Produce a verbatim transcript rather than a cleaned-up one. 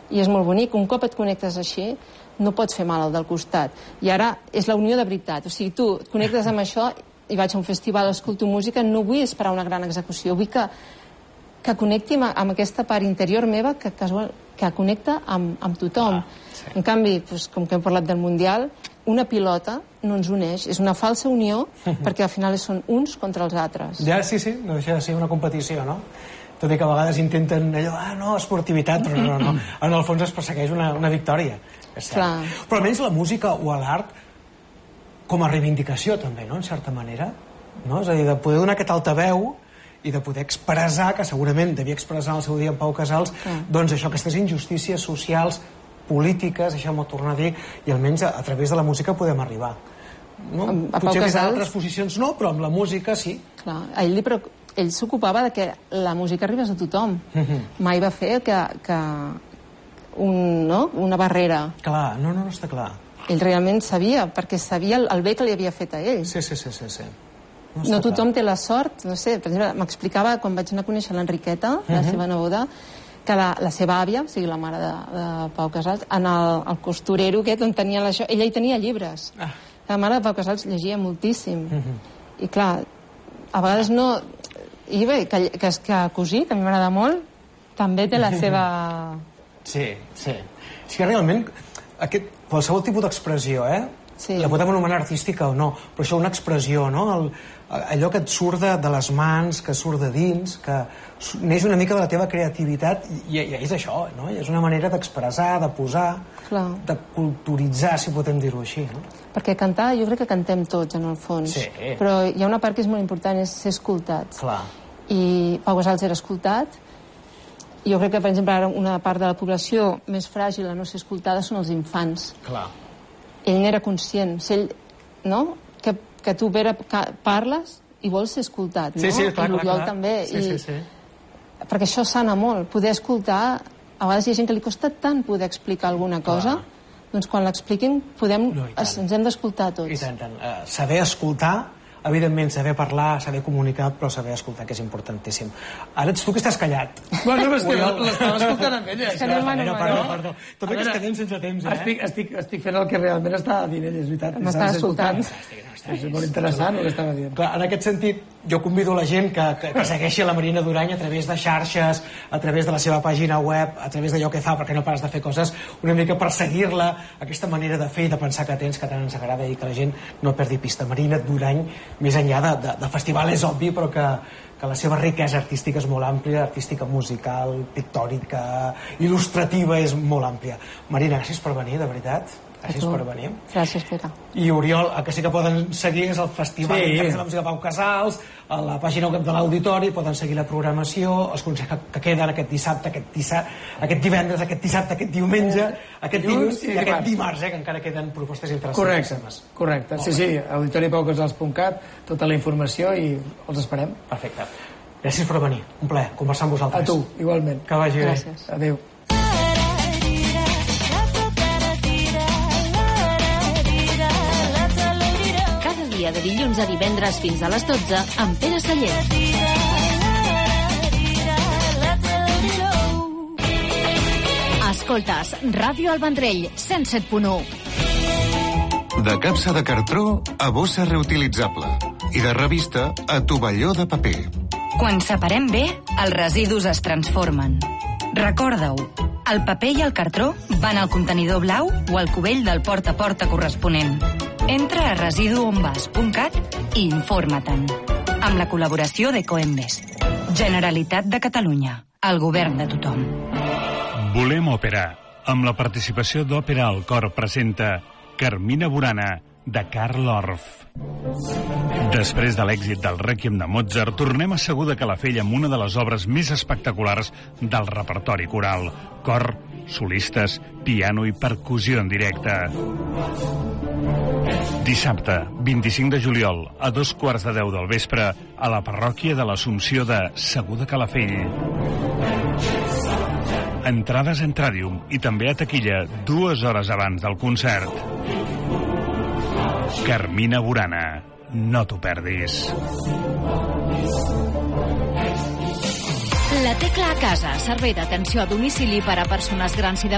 i és molt bonic. Un cop et connectes així, no pots fer mal al del costat. I ara és la unió de veritat. O sigui, tu et connectes amb això i vaig a un festival, escolto música, no vull esperar una gran execució, vull que, que connecti amb, amb aquesta part interior meva que, casual, que connecta amb, amb tothom. Ah, sí. En canvi, doncs, com que hem parlat del Mundial, una pilota no ens uneix, és una falsa unió perquè al final són uns contra els altres. Ja, sí, sí, no deixa de ser una competició, no? Tot i que a vegades intenten allò, ah, no, esportivitat, però no, no, no. En el fons es persegueix una, una victòria. Però almenys la música o l'art com a reivindicació també, no?, en certa manera. No? És a dir, de poder donar aquest altaveu i de poder expressar, que segurament devia expressar el seu dia en Pau Casals, ah. doncs això, aquestes injustícies socials, polítiques, això m'ho torna a dir, i almenys a, a través de la música podem arribar. No? A Potser des d'altres posicions no, però amb la música sí. Clar, ell, però, ell s'ocupava de que la música arribés a tothom. Uh-huh. Mai va fer que, que un, no? una barrera. Clar, no, no, no està clar. Ell realment sabia, perquè sabia el, el bé que li havia fet a ell. Sí, sí, sí, sí, sí. No, no tothom clar. té la sort, no sé, per exemple, m'explicava quan vaig anar a conèixer l'Enriqueta, uh-huh. la seva neboda, que la, la seva àvia, o sigui, la mare de, de Pau Casals, en el, el costurero aquest on tenia això, ella hi tenia llibres. Ah. La mare de Pau Casals llegia moltíssim. Uh-huh. I clar, a vegades no... I bé, que, que, que cosir, que a mi m'agrada molt, també té la seva... Sí, sí. És que realment, aquest, qualsevol tipus d'expressió, eh? Sí. La podem anomenar artística o no, però això és una expressió, no? El, allò que et surt de, de les mans, que surt de dins, que neix una mica de la teva creativitat, i, i és això, no? I és una manera d'expressar, de posar, Clar. de culturitzar, si podem dir-ho així, no? Perquè cantar, jo crec que cantem tots, en el fons. Sí. Però hi ha una part que és molt important, és ser escoltats. Clar. I Pau Casals era escoltat. Jo crec que, per exemple, una part de la població més fràgil a no ser escoltada són els infants. Clar. Ell n'era conscient. Si ell, no? Que, que tu, Pere, parles i vols ser escoltat, no? Sí, sí, clar, I l'Oriol clar, clar. també. Sí, I... sí, sí. Perquè això sana molt. Poder escoltar... A vegades hi ha gent que li costa tant poder explicar alguna cosa, clar. Doncs quan l'expliquin podem... No, ens hem d'escoltar tots. I tant, tant. Uh, saber escoltar, evidentment, saber parlar, saber comunicar, però saber escoltar, que és importantíssim. Ara ets tu que estàs callat. Bueno, és que l'estava escoltant amb ella. És que no, mano, perdó, perdó. Tot i que es quedem sense temps, eh? Estic, estic, estic fent el que realment estava dient ella, és veritat. M'estava escoltant. És molt interessant el que estava dient. Clar, en aquest sentit, jo convido la gent que, que, que segueixi la Marina Durany a través de xarxes, a través de la seva pàgina web, a través d'allò que fa, perquè no pares de fer coses, una mica per seguir-la, aquesta manera de fer i de pensar que tens, que tant ens agrada, i que la gent no perdi pista. Marina Durany, més enllà de, de, de festival, és obvi, però que, que la seva riquesa artística és molt àmplia, artística musical, pictòrica, il·lustrativa, és molt àmplia. Marina, gràcies per venir, de veritat. Gràcies per venir. Gràcies, Pere. I Oriol, el que sí que poden seguir és el Festival sí. de la Música Pau Casals, a la pàgina web de l'Auditori, poden seguir la programació, els concerts que, que queden aquest dissabte, aquest, dissabte, aquest divendres, aquest dissabte, aquest diumenge, aquest dilluns i aquest dimarts, eh, que encara queden propostes interessants. Correcte, correcte. Sí, sí, auditori pau casals punt cat, tota la informació i els esperem. Perfecte. Gràcies per venir. Un plaer conversar amb vosaltres. A tu, igualment. Que vagi bé. Gràcies. Adéu. De dilluns a divendres fins a les dotze amb Pere Sallent. Escoltes Ràdio El Vendrell, cent set punt u. De capsa de cartró a bossa reutilitzable i de revista a tovalló de paper. Quan separem bé, els residus es transformen. Recorda-ho, el paper i el cartró van al contenidor blau o al cubell del porta a porta corresponent. Entra a residu on vas punt cat i informa-te'n. Amb la col·laboració d'Ecoembes. Generalitat de Catalunya. El govern de tothom. Volem òpera. Amb la participació d'Òpera al Cor presenta Carmina Burana, de Karl Orff. Després de l'èxit del Rèquiem de Mozart, tornem a Segur de Calafell amb una de les obres més espectaculars del repertori coral. Cor, solistes, piano i percussió en directe. Dissabte, vint-i-cinc de juliol, a dos quarts de deu del vespre, a la parròquia de l'Assumpció de Segur de Calafell. Entrades a Entradium i també a taquilla dues hores abans del concert. Carmina Burana, no t'ho perdis. La Tecla a casa, servei d'atenció a domicili per a persones grans i de